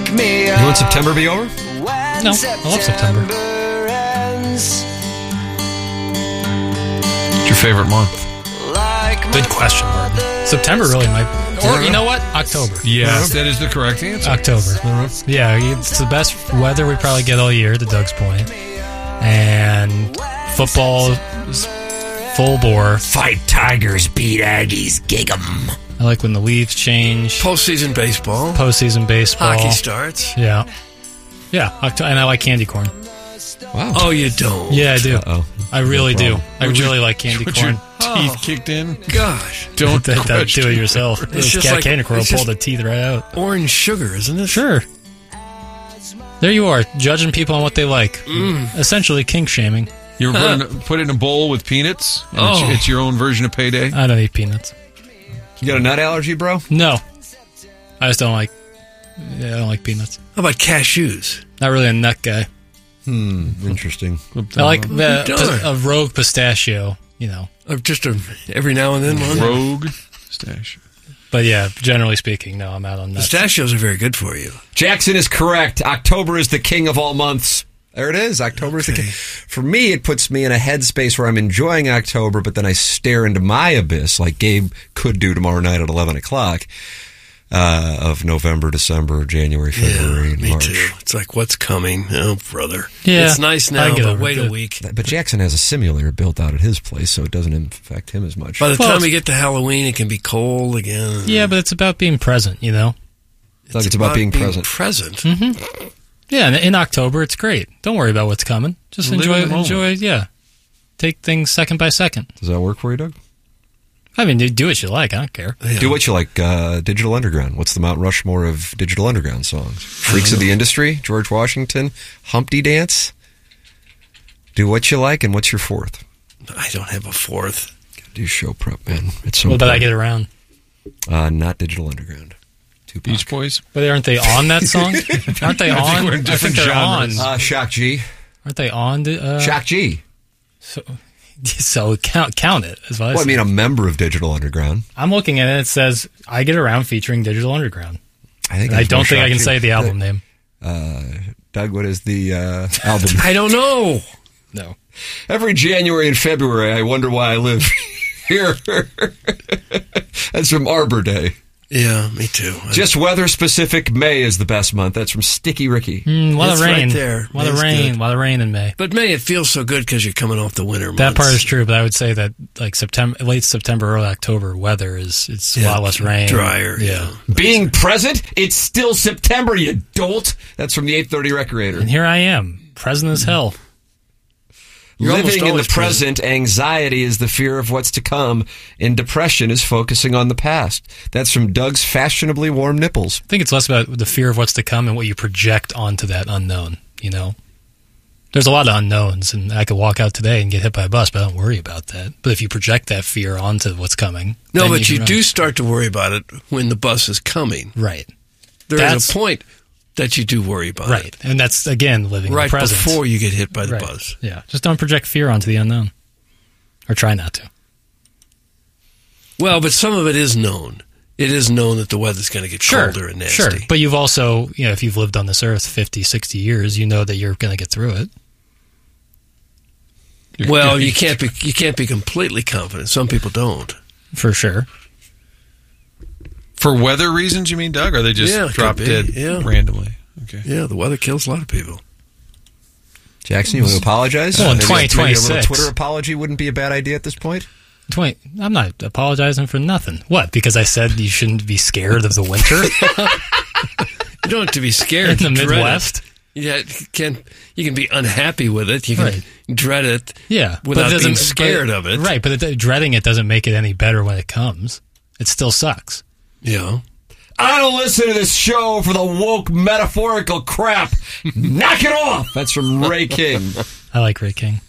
wake me You up. want September to be over? No, I love September. What's your favorite month? Good question, Martin. September really might. Or you know what? October. Yes, that is the correct answer. October. Yeah, it's the best weather we probably get all year, to Doug's point. And football is full bore. Fight Tigers, beat Aggies, gig 'em. I like when the leaves change. Postseason baseball. Postseason baseball. Hockey starts. Yeah. Yeah, and I like candy corn. Wow. Oh, you don't? Yeah, I do. Uh-oh. I really No do. problem. I really like candy Would corn. your teeth kicked in? Gosh. Don't do question it yourself. It's It's just cat like- candy corn will it's pull just- the teeth right out. Orange sugar, isn't it? Sure. There you are, judging people on what they like. Essentially kink shaming. You were put it in a bowl with peanuts? And Oh. it's your own version of payday? I don't eat peanuts. You got a nut allergy, bro? No. I just don't like peanuts. How about cashews? Not really a nut guy. Interesting. I like Darn. a rogue pistachio, Just every now and then one. Rogue pistachio. But yeah, generally speaking, no, I'm out on nuts. Pistachios are very good for you. Jackson is correct. October is the king of all months. There it is. October is the king. For me, it puts me in a headspace where I'm enjoying October, but then I stare into my abyss like Gabe could do tomorrow night at 11 o'clock of November, December, January, February, and me March. too. It's like, what's coming? Oh, brother. Yeah, It's nice I now, get but over wait it. a week. But Jackson has a simulator built out at his place, so it doesn't affect him as much. By the Well, time it's- we get to Halloween, it can be cold again. Yeah, but it's about being present, It's about being present. Yeah, and in October, it's great. Don't worry about what's coming. Just Live in the moment. enjoy, take things second by second. Does that work for you, Doug? I mean, do what you like. I don't care. Yeah. Do what you like. Digital Underground. What's the Mount Rushmore of Digital Underground songs? Freaks of the Industry, George Washington, Humpty Dance. Do what you like, and what's your fourth? I don't have a fourth. Do show prep, man. It's so What about I important. Get Around? Not Digital Underground. Tupac. Beach Boys? But aren't they on that song? Aren't they on? we're in I think different they're genres. on. Shock G. Aren't they on? Shock G. So count it. Is what Well, I mean, a member of Digital Underground. I'm looking at it. It says "I Get Around" featuring Digital Underground. I think. And I that's don't more think I Shock can G. say the album name. Doug, what is the album? I don't know. No. Every January and February, I wonder why I live here. That's from Arbor Day. Yeah, me too. Just weather specific. May is the best month. That's from Sticky Ricky. A lot of That's right rain. there. A lot of That's rain. good. A lot of rain in May. But May, it feels so good because you're coming off the winter months. That part is true, but I would say that like late September, early October weather it's a lot less rain, drier. Yeah. Being present, it's still September, you dolt. That's from the 830 Recreator. And here I am, present as hell. You're almost Living in the always present, anxiety is the fear of what's to come, and depression is focusing on the past. That's from Doug's fashionably warm nipples. I think it's less about the fear of what's to come and what you project onto that unknown. There's a lot of unknowns, and I could walk out today and get hit by a bus, but I don't worry about that. But if you project that fear onto what's coming, No, then but you can do run. start to worry about it when the bus is coming. Right, There That's- is a point that you do worry about right, it. and that's again living Right in the present. before you get hit by the Right. bus. Yeah, just don't project fear onto the unknown, or try not to. Well, but some of it is known. It is known that the weather's going to get colder and nasty. Sure, but you've also, if you've lived on this earth 50, 60 years, you know that you're going to get through it. Well, you can't be completely confident. Some people don't. For sure. For weather reasons, you mean, Doug? Or they just Yeah, it drop could be, dead yeah. randomly? Okay. Yeah, the weather kills a lot of people. Jackson, you want to apologize? Well, in Maybe a 2026. little Twitter apology wouldn't be a bad idea at this point. I'm not apologizing for nothing. What? Because I said you shouldn't be scared of the winter You don't have to be scared. in the dread it. Midwest? Yeah, you can be unhappy with it. You can Right. dread it. Yeah, without it doesn't- being scared of it. Right, but dreading it doesn't make it any better when it comes. It still sucks. Yeah. I don't listen to this show for the woke metaphorical crap. Knock it off. That's from Ray King. I like Ray King.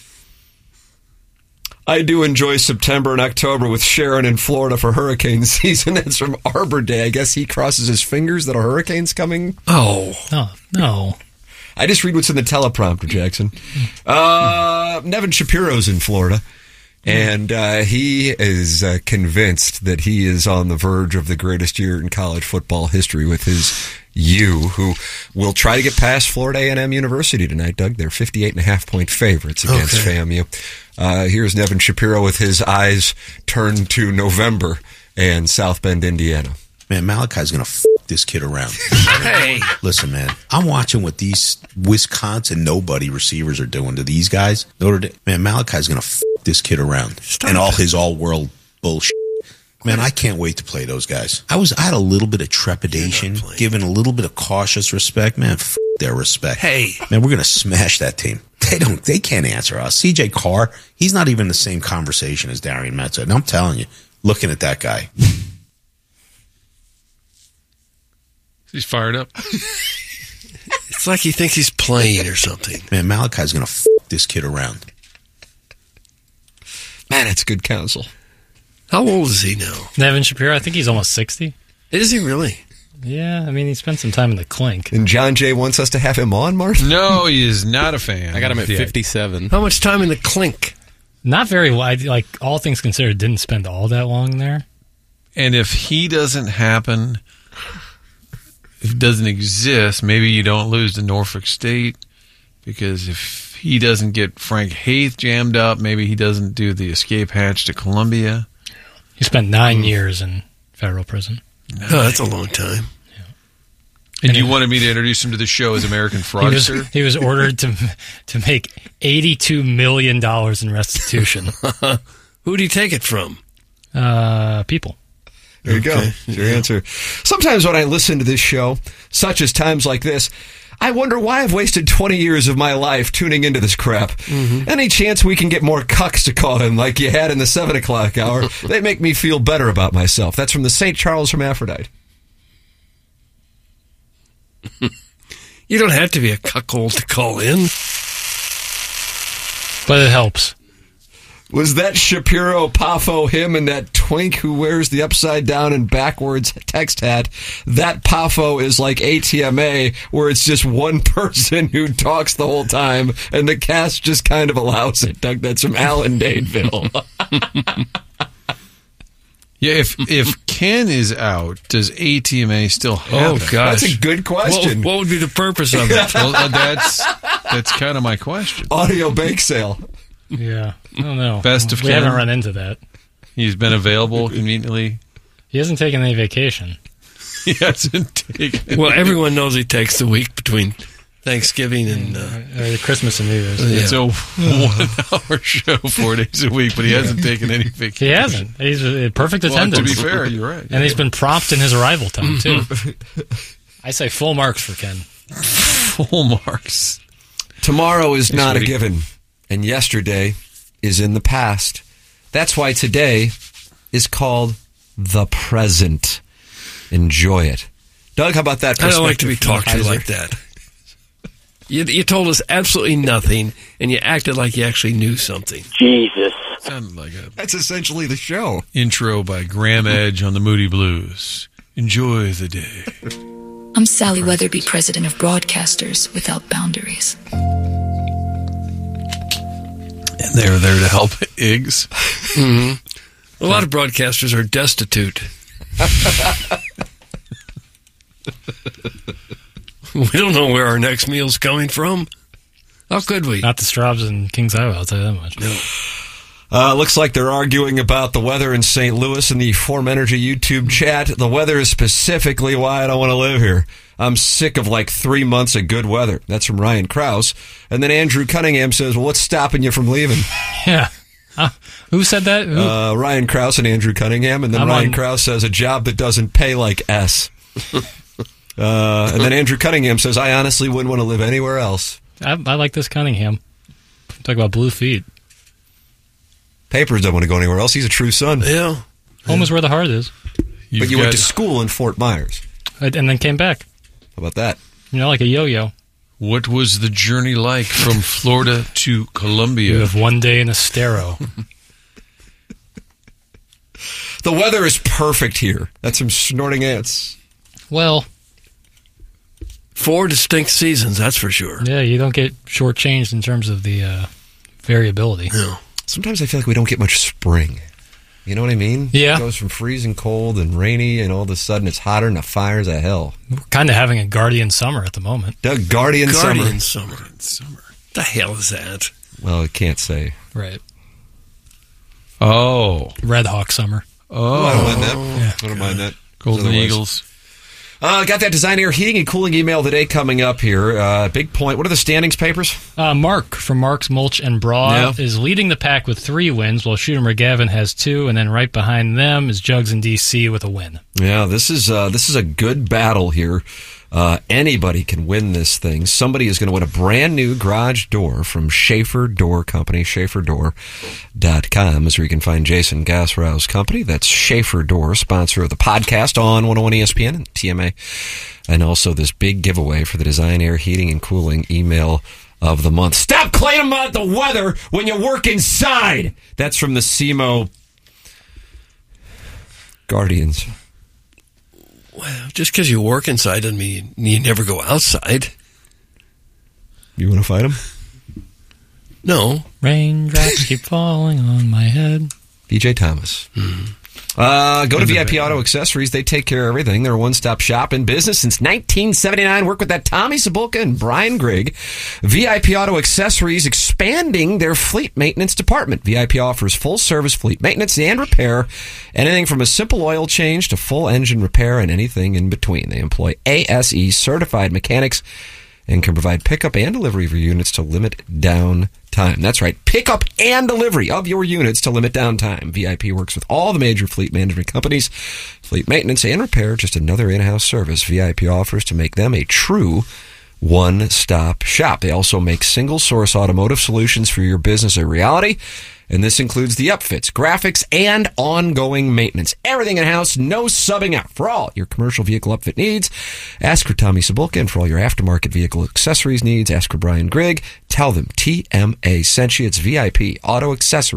I do enjoy September and October with Sharon in Florida for hurricane season. That's from Arbor Day. I guess he crosses his fingers that a hurricane's coming. Oh. No. I just read what's in the teleprompter, Jackson. Nevin Shapiro's in Florida, and he is convinced that he is on the verge of the greatest year in college football history with his U, who will try to get past Florida A&M University tonight, Doug. They're 58.5-point favorites against FAMU. Here's Nevin Shapiro with his eyes turned to November and South Bend, Indiana. Man, Malachi's going to this kid around. Hey. Listen, man, I'm watching what these Wisconsin nobody receivers are doing to these guys. Man, Malachi's going to this kid around. And all his all-world bullshit. Man, I can't wait to play those guys. I had a little bit of trepidation, given a little bit of cautious respect. Man, their respect. Hey. Man, we're going to smash that team. They can't answer us. CJ Carr, he's not even in the same conversation as Darian Metza. And I'm telling you, looking at that guy. He's fired up. It's like he thinks he's playing or something. Man, Malachi's going to this kid around. Man, that's good counsel. How old is he now? Nevin Shapiro, I think he's almost 60. Is he really? Yeah, I mean, he spent some time in the clink. And John Jay wants us to have him on, Martin? No, he is not a fan. I got him at 57. How much time in the clink? Not very wide. Like, all things considered, didn't spend all that long there. And if he doesn't happen, if it doesn't exist, maybe you don't lose to Norfolk State, because if he doesn't get Frank Haith jammed up, maybe he doesn't do the escape hatch to Columbia. He spent 9 years in federal prison. Oh, that's a long time. Yeah. And you wanted me to introduce him to the show as American Fraudster? He was ordered to make $82 million in restitution. Who did he take it from? People. There you go. That's your answer. Sometimes when I listen to this show, such as times like this, I wonder why I've wasted 20 years of my life tuning into this crap. Mm-hmm. Any chance we can get more cucks to call in like you had in the 7 o'clock hour? They make me feel better about myself. That's from the St. Charles Hermaphrodite. You don't have to be a cuckold to call in. But it helps. Was that Shapiro, Pafo, him, and that twink who wears the upside down and backwards text hat? That Pafo is like ATMA, where it's just one person who talks the whole time, and the cast just kind of allows it. Doug, that's from Alan Dadeville. Yeah, if Ken is out, does ATMA still happen? Oh, gosh. That's a good question. What would be the purpose of it? Well, that's kind of my question. Audio bake sale. Yeah, I don't know. Best of we Ken. haven't run into that. He's been available conveniently. He hasn't taken any vacation. He hasn't taken. Well, everyone knows he takes the week between Thanksgiving and Christmas and New Year's. It's a 1-hour show 4 days a week, but he hasn't taken any vacation. He hasn't. He's perfect Well, attendance. to be fair, you're right. And he's been prompt in his arrival time, too. I say full marks for Ken. Full marks. Tomorrow is not a given, and yesterday is in the past. That's why today is called the present. Enjoy it. Doug, how about that? I don't like to be talked to like that. You told us absolutely nothing, and you acted like you actually knew something. Jesus. Sounded like a That's essentially the show. intro by Graham Edge on the Moody Blues. Enjoy the day. I'm Sally Weatherby, president of Broadcasters Without Boundaries. And they're there to help Iggs. Mm-hmm. A lot of broadcasters are destitute. We don't know where our next meal's coming from. How could we? Not the Straubs and Kings Highway, I'll tell you that much. No. Looks like they're arguing about the weather in St. Louis in the Form Energy YouTube chat. The weather is specifically why I don't want to live here. I'm sick of like 3 months of good weather. That's from Ryan Krause. And then Andrew Cunningham says, well, what's stopping you from leaving? Yeah. Who said that? Who? Ryan Krause and Andrew Cunningham. And then Ryan Krause says, a job that doesn't pay like S. And then Andrew Cunningham says, I honestly wouldn't want to live anywhere else. I like this Cunningham. Talk about blue feet. Papers don't want to go anywhere else. He's a true son. Yeah. Home is where the heart is. But you went to school in Fort Myers. And then came back. How about that? You know, like a yo-yo. What was the journey like from Florida to Columbia? You have 1 day in Estero. The weather is perfect here. That's some snorting ants. Well, 4 distinct seasons, that's for sure. yeah, you don't get shortchanged in terms of the variability. No. Sometimes I feel like we don't get much spring. You know what I mean? Yeah. It goes from freezing cold and rainy, and all of a sudden it's hotter and the fires of hell. We're kind of having a Guardian summer at the moment. The Guardian Guardian summer. summer. The hell is that? Well, I can't say. Right. Oh. Red Hawk summer. Oh. I don't mind that. Yeah. I don't mind that. Golden Otherwise- Eagles. Got that Design Air Heating and Cooling email today coming up here. Big point. What are the standings papers? Mark from Mark's Mulch and Braw is leading the pack with 3 wins, while Shooter McGavin has 2, and then right behind them is Jugs in DC with a win. Yeah, this is a good battle here. Anybody can win this thing. Somebody is going to win a brand new garage door from Schaefer Door Company, SchaeferDoor.com is where you can find Jason Gassrow's company. That's Schaefer Door, sponsor of the podcast on 101 ESPN and TMA. And also this big giveaway for the Design Air Heating and Cooling email of the month. Stop complaining about the weather when you work inside. That's from the SEMO Guardians. Well, just because you work inside doesn't mean you never go outside. You want to fight him? No. Raindrops keep falling on my head. BJ Thomas. Go to VIP Auto Accessories. They take care of everything. They're a one-stop shop in business since 1979. Work with that Tommy Cibulka and Brian Grigg. VIP Auto Accessories expanding their fleet maintenance department. VIP offers full-service fleet maintenance and repair. Anything from a simple oil change to full engine repair and anything in between. They employ ASE-certified mechanics and can provide pickup and delivery of your units to limit downtime. That's right, pickup and delivery of your units to limit downtime. VIP works with all the major fleet management companies. Fleet maintenance and repair, just another in-house service VIP offers to make them a true one-stop shop. They also make single-source automotive solutions for your business a reality. And this includes the upfits, graphics, and ongoing maintenance. Everything in-house, no subbing out. For all your commercial vehicle upfit needs, ask for Tommy Cibulka. And for all your aftermarket vehicle accessories needs, ask for Brian Grigg. Tell them TMA sent you. It's VIP Auto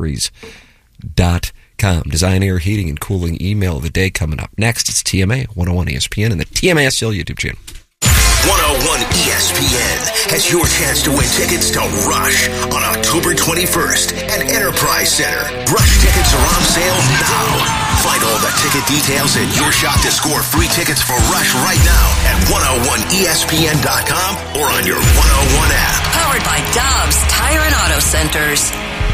Accessories.com. Design Air Heating and Cooling email of the day coming up next. It's TMA 101 ESPN and the TMA SL YouTube channel. 101 ESPN has your chance to win tickets to Rush on October 21st at Enterprise Center. Rush tickets are on sale now. Find all the ticket details and your shot to score free tickets for Rush right now at 101ESPN.com or on your 101 app. Powered by Dobbs Tire and Auto Centers.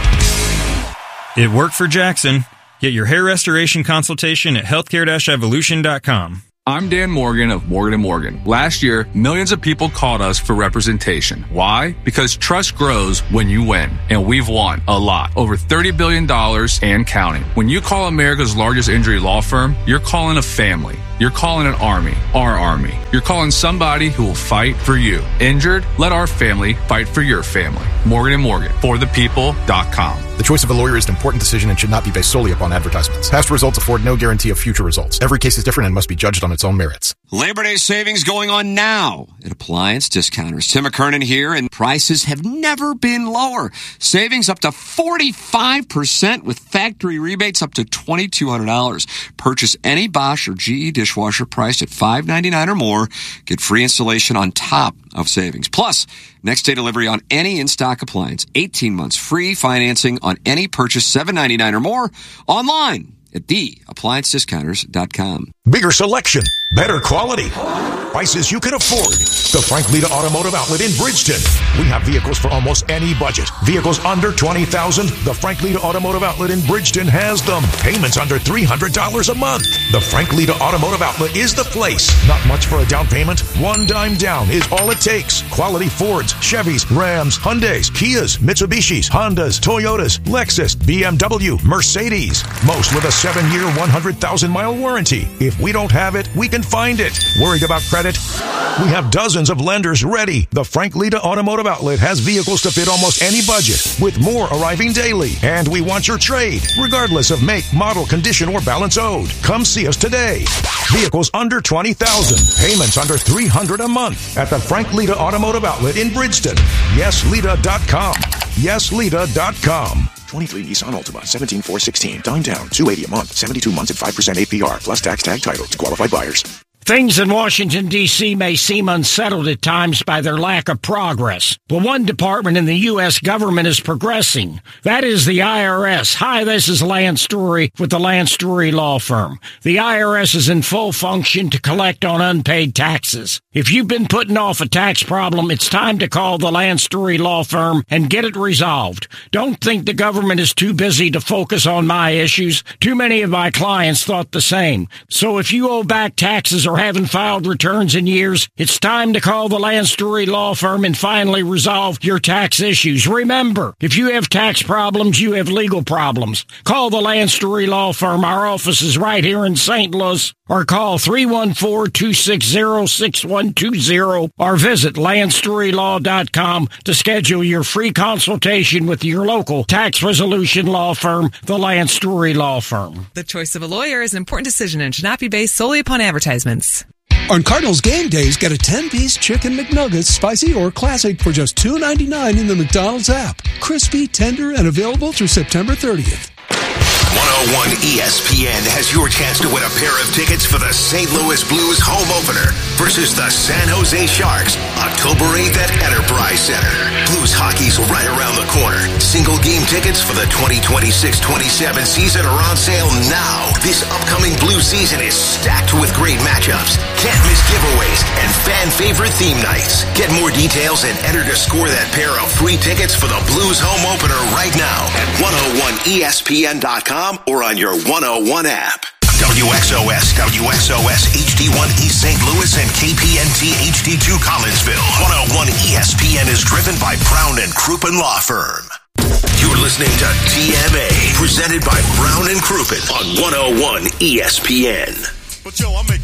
It worked for Jackson. Get your hair restoration consultation at healthcare-evolution.com. I'm Dan Morgan of Morgan & Morgan. Last year, millions of people called us for representation. Why? Because trust grows when you win. And we've won a lot. Over $30 billion and counting. When you call America's largest injury law firm, you're calling a family. You're calling an army. Our army. You're calling somebody who will fight for you. Injured? Let our family fight for your family. Morgan & Morgan. ForThePeople.com. The choice of a lawyer is an important decision and should not be based solely upon advertisements. Past results afford no guarantee of future results. Every case is different and must be judged on its own merits. Labor Day savings going on now at Appliance Discounters. Tim McKernan here, and prices have never been lower. Savings up to 45% with factory rebates up to $2,200. Purchase any Bosch or GE dishwasher priced at $5.99 or more. Get free installation on top of savings. Plus, next day delivery on any in-stock appliance. 18 months free financing on any purchase, $7.99 or more. Online at theappliancediscounters.com. Bigger selection, better quality, prices you can afford. The Frank Lita Automotive Outlet in Bridgeton. We have vehicles for almost any budget. Vehicles under $20,000. The Frank Lita Automotive Outlet in Bridgeton has them. Payments under $300 a month. The Frank Lita Automotive Outlet is the place. Not much for a down payment. One dime down is all it takes. Quality Fords, Chevys, Rams, Hyundais, Kias, Mitsubishis, Hondas, Toyotas, Lexus, BMW, Mercedes. Most with a 7-year, 100,000-mile warranty. If we don't have it, we can find it. Worried about credit? We have dozens of lenders ready. The Frank Lita Automotive Outlet has vehicles to fit almost any budget, with more arriving daily. And we want your trade, regardless of make, model, condition, or balance owed. Come see us today. Vehicles under $20,000. Payments under $300 a month at the Frank Lita Automotive Outlet in Bridgeton. YesLita.com. YesLita.com. 23 Nissan Altima, 17,416. Down, $280 a month, 72 months at 5% APR, plus tax tag title to qualified buyers. Things in Washington, D.C. may seem unsettled at times by their lack of progress, but one department in the U.S. government is progressing. That is the IRS. Hi, this is Lance Story with the Lance Story Law Firm. The IRS is in full function to collect on unpaid taxes. If you've been putting off a tax problem, it's time to call the Lance Story Law Firm and get it resolved. Don't think the government is too busy to focus on my issues. Too many of my clients thought the same. So if you owe back taxes or haven't filed returns in years, it's time to call the Lance Story Law Firm and finally resolve your tax issues. Remember, if you have tax problems, you have legal problems. Call the Lance Story Law Firm. Our office is right here in St. Louis. Or call 314-260-6120 or visit LanceStoryLaw.com to schedule your free consultation with your local tax resolution law firm, the Lance Story Law Firm. The choice of a lawyer is an important decision and should not be based solely upon advertisements. On Cardinals game days, get a 10-piece chicken McNuggets, spicy or classic, for just $2.99 in the McDonald's app. Crispy, tender, and available through September 30th. 101 ESPN has your chance to win a pair of tickets for the St. Louis Blues home opener versus the San Jose Sharks, October 8th at Enterprise Center. Blues hockey's right around the corner. Single game tickets for the 2026-27 season are on sale now. This upcoming Blues season is stacked with great matchups, can't miss giveaways, and fan favorite theme nights. Get more details and enter to score that pair of free tickets for the Blues home opener right now at 101ESPN.com or on your 101 app. WXOS, WXOS HD1 East St. Louis and KPNT HD2 Collinsville. 101 ESPN is driven by Brown and Crouppen Law Firm. You're listening to TMA, presented by Brown and Crouppen on 101 ESPN. But yo, I'm making